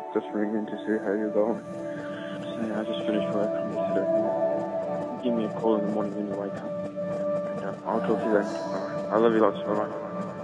just ringing to see how you're going. So yeah, I just finished work. I'm just sitting. Give me a call in the morning when you wake up. And I'll talk to you then. Alright. I love you lots. Bye-bye.